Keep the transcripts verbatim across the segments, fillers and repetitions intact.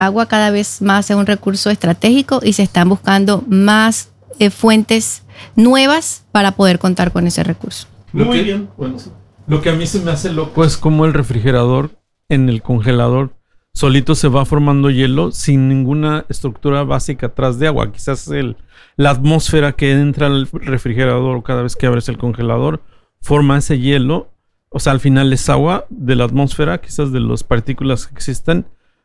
agua cada vez más es un recurso estratégico y se están buscando más eh, fuentes nuevas para poder contar con ese recurso. Lo Muy que, bien. Bueno, lo que a mí se me hace loco es como el refrigerador en el congelador solito se va formando hielo sin ninguna estructura básica atrás de agua. Quizás el, la atmósfera que entra al refrigerador cada vez que abres el congelador forma ese hielo. O sea, al final es agua de la atmósfera, quizás de las partículas que existen.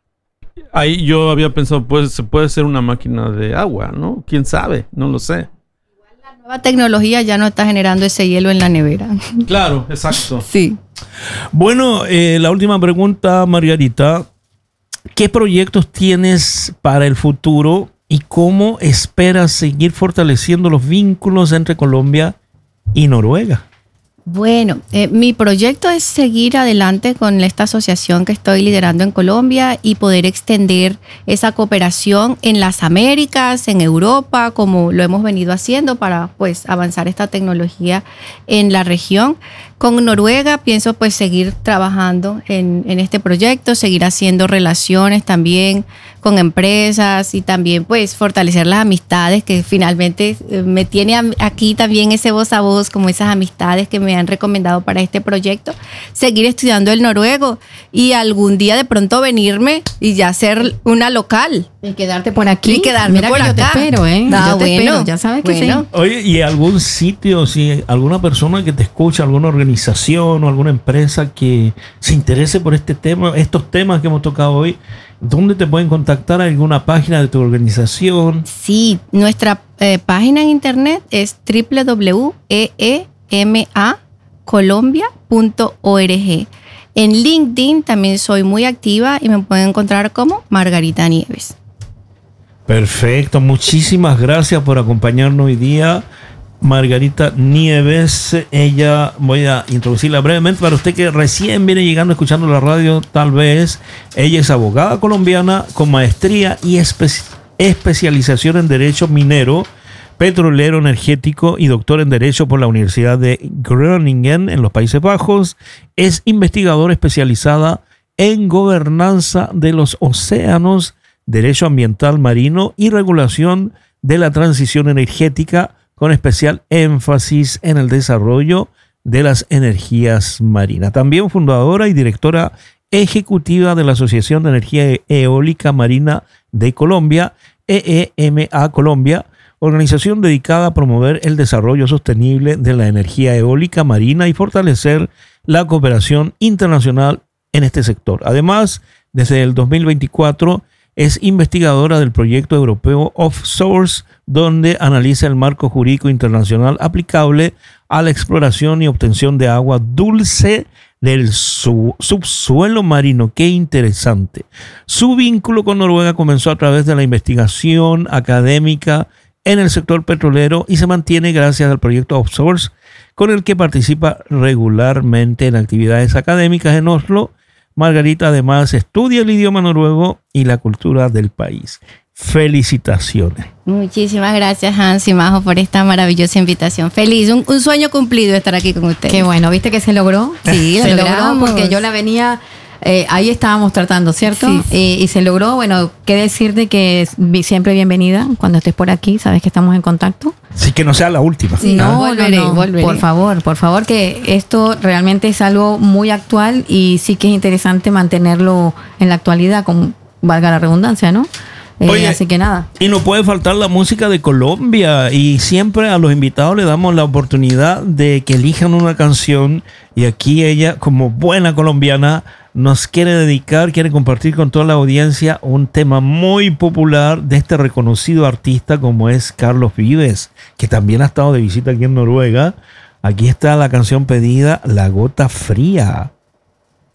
Ahí yo había pensado, pues se puede ser una máquina de agua, ¿no? ¿Quién sabe? No lo sé. La nueva tecnología ya no está generando ese hielo en la nevera. Claro, exacto. Sí. Bueno, eh, la última pregunta, Margarita. ¿Qué proyectos tienes para el futuro y cómo esperas seguir fortaleciendo los vínculos entre Colombia y Noruega? Bueno, eh, mi proyecto es seguir adelante con esta asociación que estoy liderando en Colombia y poder extender esa cooperación en las Américas, en Europa, como lo hemos venido haciendo para pues avanzar esta tecnología en la región. Con Noruega pienso pues seguir trabajando en, en este proyecto, seguir haciendo relaciones también con empresas y también pues fortalecer las amistades que finalmente eh, me tiene aquí también ese voz a voz, como esas amistades que me han recomendado para este proyecto. Seguir estudiando el noruego y algún día de pronto venirme y ya ser una local. Y quedarte por aquí. Y quedarme Mira por que acá. yo te espero, ¿eh? No, yo te bueno, espero, ya sabes que bueno. sí. Oye, ¿y algún sitio, si alguna persona que te escucha, alguna organización o alguna empresa que se interese por este tema, estos temas que hemos tocado hoy, ¿dónde te pueden contactar? ¿Alguna página de tu organización? Sí, nuestra eh, página en internet es doble u doble u doble u punto e e m a colombia punto org. En LinkedIn también soy muy activa y me pueden encontrar como Margarita Nieves. Perfecto, muchísimas gracias por acompañarnos hoy día, Margarita Nieves. Ella, voy a introducirla brevemente para usted que recién viene llegando escuchando la radio, tal vez. Ella es abogada colombiana con maestría y espe- especialización en Derecho Minero, petrolero, energético y doctor en Derecho por la Universidad de Groningen en los Países Bajos. Es investigadora especializada en gobernanza de los océanos, derecho ambiental marino y regulación de la transición energética, con especial énfasis en el desarrollo de las energías marinas. También fundadora y directora ejecutiva de la Asociación de Energía Eólica Marina de Colombia, E E M A Colombia, organización dedicada a promover el desarrollo sostenible de la energía eólica marina y fortalecer la cooperación internacional en este sector. Además, desde el dos mil veinticuatro es investigadora del proyecto europeo Offsource, donde analiza el marco jurídico internacional aplicable a la exploración y obtención de agua dulce del su- subsuelo marino. ¡Qué interesante! Su vínculo con Noruega comenzó a través de la investigación académica en el sector petrolero y se mantiene gracias al proyecto Offsource, con el que participa regularmente en actividades académicas en Oslo. Margarita además estudia el idioma noruego y la cultura del país. Felicitaciones. Muchísimas gracias, Hans y Majo, por esta maravillosa invitación. Feliz, un, un sueño cumplido estar aquí con ustedes. Qué bueno, ¿viste que se logró? Sí, se lo logró logramos. porque yo la venía... Eh, ahí estábamos tratando, ¿cierto? Sí. Y, y se logró. Bueno, qué decirte que es vi- siempre bienvenida cuando estés por aquí. Sabes que estamos en contacto. Sí, que no sea la última. Sí. No, volveré, no, no. volveré. Por favor, por favor, que esto realmente es algo muy actual y sí que es interesante mantenerlo en la actualidad, con valga la redundancia, ¿no? Eh, Oye, así que nada. Y no puede faltar la música de Colombia, y siempre a los invitados le damos la oportunidad de que elijan una canción, y aquí ella, como buena colombiana, nos quiere dedicar, quiere compartir con toda la audiencia un tema muy popular de este reconocido artista como es Carlos Vives, que también ha estado de visita aquí en Noruega. Aquí está la canción pedida, La Gota Fría.